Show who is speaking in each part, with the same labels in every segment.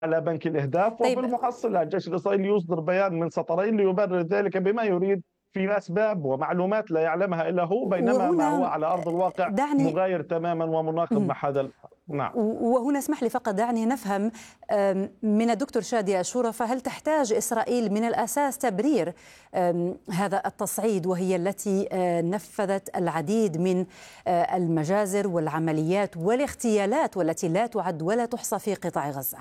Speaker 1: على بنك الإهداف. وفي
Speaker 2: طيب.
Speaker 1: المحصلة الجيش الإسرائيلي يصدر بيان من سطرين ليبرر ذلك بما يريد في أسباب ومعلومات لا يعلمها إلا هو، بينما ما هو
Speaker 2: وهنا
Speaker 1: على أرض الواقع
Speaker 2: دعني
Speaker 1: مغاير تماما ومناقض مع هذا نعم.
Speaker 2: وهنا اسمح لي فقط دعني نفهم من الدكتور شادي أشورة، فهل تحتاج إسرائيل من الأساس تبرير هذا التصعيد، وهي التي نفذت العديد من المجازر والعمليات والاغتيالات والتي لا تعد ولا تحصى في قطاع غزة؟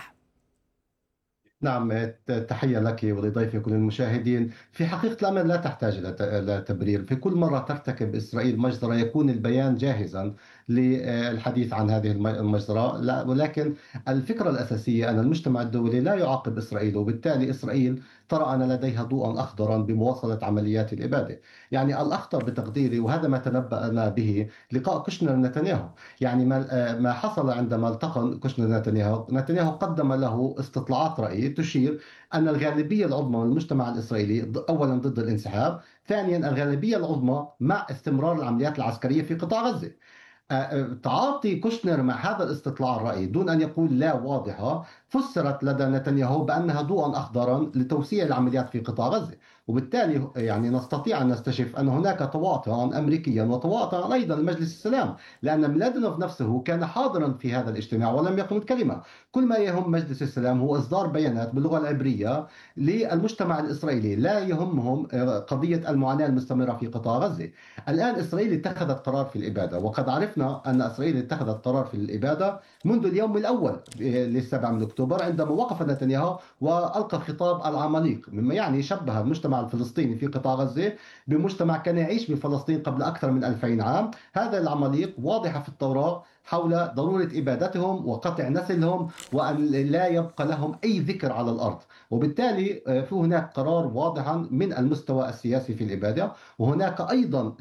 Speaker 3: نعم، تحية لك ولضيفك وللمشاهدين. في حقيقة الأمر لا تحتاج إلى تبرير. في كل مرة ترتكب إسرائيل مجزرة يكون البيان جاهزا للحديث عن هذه المجزرة، ولكن الفكرة الأساسية أن المجتمع الدولي لا يعاقب إسرائيل، وبالتالي إسرائيل ترى أن لديها ضوءا أخضرا بمواصلة عمليات الإبادة. يعني الأخطر بتقديري، وهذا ما تنبأنا به، لقاء كوشنر نتنياهو. يعني ما حصل عندما التقى كوشنر نتنياهو قدم له استطلاعات رأي تشير أن الغالبية العظمى من المجتمع الإسرائيلي أولا ضد الانسحاب، ثانيا الغالبية العظمى مع استمرار العمليات العسكرية في قطاع غزة. تعاطي كوشنر مع هذا الاستطلاع الرأي دون أن يقول لا واضحة فسرت لدى نتنياهو بأنها ضوءا أخضرا لتوسيع العمليات في قطاع غزة. وبالتالي يعني نستطيع أن نستشف أن هناك تواطؤا أمريكيا وتواطؤا أيضا لمجلس السلام، لأن ميلادينوف نفسه كان حاضرا في هذا الاجتماع ولم يقل كلمة. كل ما يهم مجلس السلام هو إصدار بيانات باللغة العبرية للمجتمع الإسرائيلي، لا يهمهم قضية المعاناة المستمرة في قطاع غزة. الآن إسرائيل اتخذت قرار في الإبادة، وقد عرفنا أن إسرائيل اتخذت قرار في الإبادة منذ اليوم الأول للسابع من أكتوبر، عندما وقف نتنياهو وألقى خطاب العماليق، مما يعني شبه المجتمع الفلسطيني في قطاع غزة بمجتمع كان يعيش بفلسطين قبل أكثر من 2000 عام. هذا العماليق واضحة في التوراة حول ضرورة إبادتهم وقطع نسلهم، وأن لا يبقى لهم أي ذكر على الأرض. وبالتالي في هناك قرار واضحا من المستوى السياسي في الإبادة، وهناك أيضا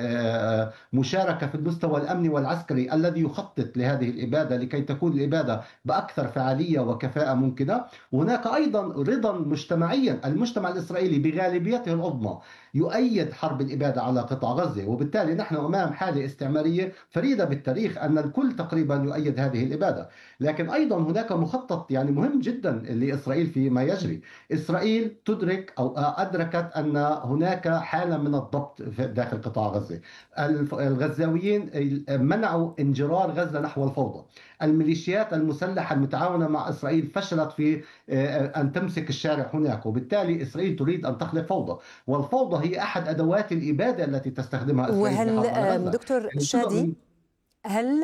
Speaker 3: مشاركة في المستوى الأمني والعسكري الذي يخطط لهذه الإبادة لكي تكون الإبادة بأكثر فعالية وكفاءة ممكنة. وهناك أيضا رضا مجتمعيا، المجتمع الإسرائيلي بغالبيته العظمى يؤيد حرب الإبادة على قطاع غزة. وبالتالي نحن أمام حالة استعمارية فريدة بالتاريخ أن الكل تقريبا يؤيد هذه الإبادة. لكن أيضا هناك مخطط يعني مهم جدا لإسرائيل فيما يجري. إسرائيل تدرك أو أدركت أن هناك حالة من الضبط داخل قطاع غزة. الغزاويين منعوا انجرار غزة نحو الفوضى. الميليشيات المسلحة المتعاونة مع إسرائيل فشلت في أن تمسك الشارع هناك، وبالتالي إسرائيل تريد أن تخلق فوضى، والفوضى هي أحد أدوات الإبادة التي تستخدمها إسرائيل في
Speaker 2: وهل
Speaker 3: حرب على غزة.
Speaker 2: دكتور
Speaker 3: يعني
Speaker 2: شادي، هل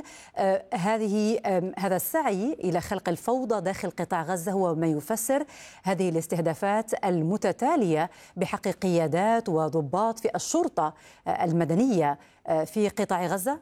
Speaker 2: هذا السعي إلى خلق الفوضى داخل قطاع غزة هو ما يفسر هذه الاستهدافات المتتالية بحق قيادات وضباط في الشرطة المدنية في قطاع غزة؟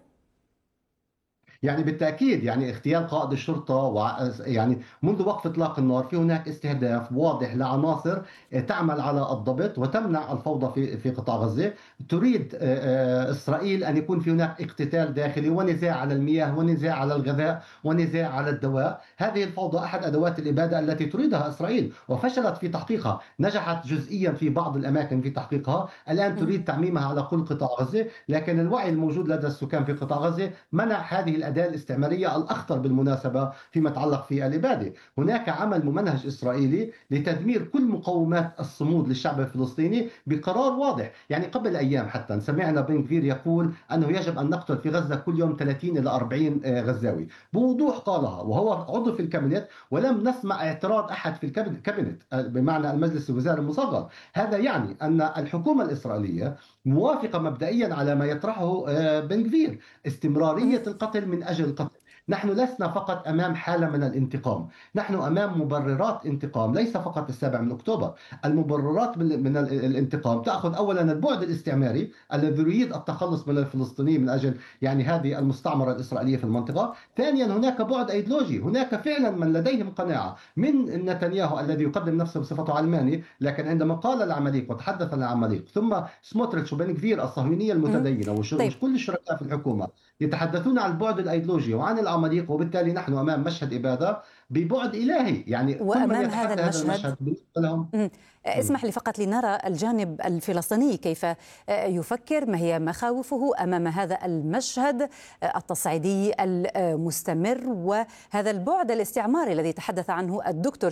Speaker 3: يعني بالتأكيد، يعني اغتيال قائد الشرطة يعني منذ وقف إطلاق النار في هناك استهداف واضح لعناصر تعمل على الضبط وتمنع الفوضى في قطاع غزة. تريد إسرائيل أن يكون في هناك اقتتال داخلي ونزاع على المياه ونزاع على الغذاء ونزاع على الدواء. هذه الفوضى أحد أدوات الإبادة التي تريدها إسرائيل وفشلت في تحقيقها. نجحت جزئيا في بعض الأماكن في تحقيقها، الآن تريد تعميمها على كل قطاع غزة. لكن الوعي الموجود لدى السكان في قطاع غزة منع هذه الأداة الاستعمارية الأخطر بالمناسبة فيما يتعلق في الإبادة. هناك عمل ممنهج إسرائيلي لتدمير كل مقومات الصمود للشعب الفلسطيني بقرار واضح. يعني قبل أيام حتى سمعنا بن غفير يقول أنه يجب أن نقتل في غزة كل يوم 30 إلى 40 غزاوي، بوضوح قالها وهو عضو في الكابينت، ولم نسمع اعتراض أحد في الكابينت بمعنى المجلس الوزاري المصغر. هذا يعني أن الحكومة الإسرائيلية موافقة مبدئيا على ما يطرحه بن غفير، استمرارية القتل من أجل القتل. نحن لسنا فقط أمام حالة من الانتقام، نحن أمام مبررات انتقام، ليس فقط السابع من أكتوبر. المبررات من الانتقام تأخذ أولا البعد الاستعماري الذي يريد التخلص من الفلسطينيين من أجل يعني هذه المستعمرة الإسرائيلية في المنطقة. ثانيا هناك بعد أيديولوجي، هناك فعلا من لديهم قناعة من نتنياهو الذي يقدم نفسه بصفته علماني، لكن عندما قال العماليق وتحدث عن العماليق، ثم سموتريتش وبن غفير الصهيونية المتدينة
Speaker 2: طيب.
Speaker 3: وكل الشركاء في الحكومة يتحدثون عن البعد الأيديولوجي وعن العماليق، وبالتالي نحن أمام مشهد إبادة ببعد إلهي. يعني كل من
Speaker 2: وأمام هذا
Speaker 3: يتحدى هذا
Speaker 2: المشهد
Speaker 3: المشهد بالنسبة لهم.
Speaker 2: اسمح لي فقط لنرى الجانب الفلسطيني كيف يفكر، ما هي مخاوفه أمام هذا المشهد التصعيدي المستمر وهذا البعد الاستعماري الذي تحدث عنه الدكتور